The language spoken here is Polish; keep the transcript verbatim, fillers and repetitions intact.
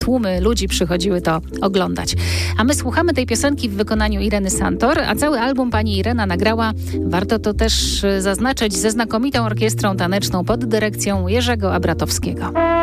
tłumy ludzi przychodziły to oglądać. A my słuchamy tej piosenki w wykonaniu Ireny Santor, a cały album pani Irena nagrała, warto to też zaznaczyć, ze znakomitą orkiestrą taneczną pod dyrekcją Jerzego Abratowskiego.